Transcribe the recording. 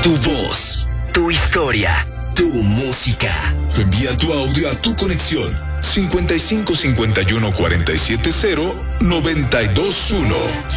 Tu voz, tu historia, tu música. Envía tu audio a tu conexión 55 51 47 0 92 1.